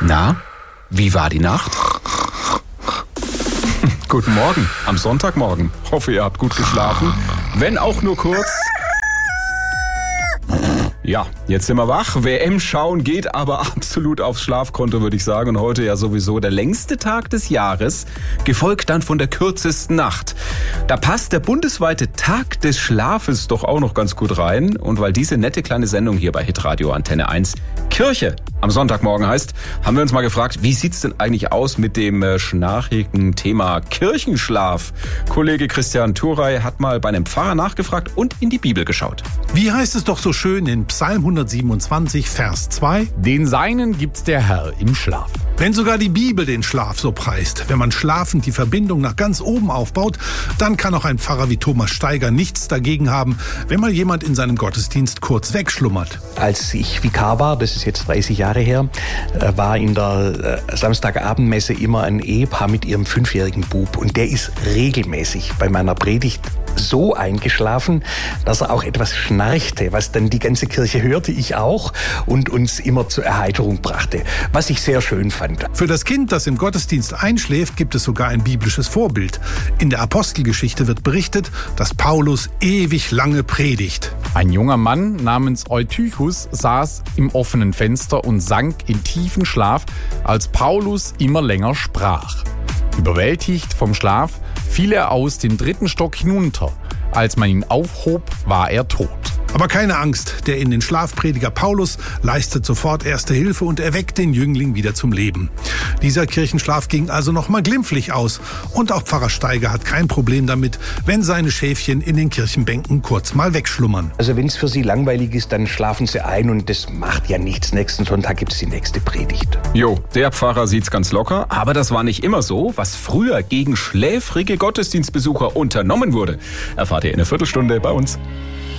Na, wie war die Nacht? Guten Morgen am Sonntagmorgen. Hoffe, ihr habt gut geschlafen. Wenn auch nur kurz. Ja, jetzt sind wir wach. WM schauen geht aber absolut aufs Schlafkonto, würde ich sagen. Und heute ja sowieso der längste Tag des Jahres, gefolgt dann von der kürzesten Nacht. Da passt der bundesweite Tag des Schlafes doch auch noch ganz gut rein. Und weil diese nette kleine Sendung hier bei Hitradio Antenne 1 Kirche am Sonntagmorgen heißt, haben wir uns mal gefragt, wie sieht's denn eigentlich aus mit dem schnarchigen Thema Kirchenschlaf? Kollege Christian Thuray hat mal bei einem Pfarrer nachgefragt und in die Bibel geschaut. Wie heißt es doch so schön in Psalm 127, Vers 2? Den Seinen gibt's der Herr im Schlaf. Wenn sogar die Bibel den Schlaf so preist, wenn man schlafend die Verbindung nach ganz oben aufbaut, dann kann auch ein Pfarrer wie Thomas Steiger nichts dagegen haben, wenn mal jemand in seinem Gottesdienst kurz wegschlummert. Als ich Vikar war, das ist jetzt 30 Jahre her, war in der Samstagabendmesse immer ein Ehepaar mit ihrem 5-jährigen Bub. Und der ist regelmäßig bei meiner Predigt so eingeschlafen, dass er auch etwas schnarchte, was dann die ganze Kirche hörte, ich auch, und uns immer zur Erheiterung brachte, was ich sehr schön fand. Für das Kind, das im Gottesdienst einschläft, gibt es sogar ein biblisches Vorbild. In der Apostelgeschichte wird berichtet, dass Paulus ewig lange predigt. Ein junger Mann namens Eutychus saß im offenen Fenster und sank in tiefen Schlaf, als Paulus immer länger sprach. Überwältigt vom Schlaf fiel er aus dem 3. Stock hinunter. Als man ihn aufhob, war er tot. Aber keine Angst, der in den Schlafprediger Paulus leistet sofort erste Hilfe und erweckt den Jüngling wieder zum Leben. Dieser Kirchenschlaf ging also noch mal glimpflich aus. Und auch Pfarrer Steiger hat kein Problem damit, wenn seine Schäfchen in den Kirchenbänken kurz mal wegschlummern. Also wenn es für Sie langweilig ist, dann schlafen Sie ein und das macht ja nichts. Nächsten Sonntag gibt es die nächste Predigt. Jo, der Pfarrer sieht's ganz locker, aber das war nicht immer so. Was früher gegen schläfrige Gottesdienstbesucher unternommen wurde, erfahrt ihr in einer Viertelstunde bei uns.